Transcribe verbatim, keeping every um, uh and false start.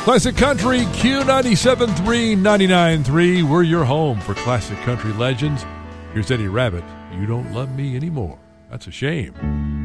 Classic Country, Q ninety-seven point three, ninety-nine point three. We're your home for classic country legends. Here's Eddie Rabbitt, You Don't Love Me Anymore. That's a shame.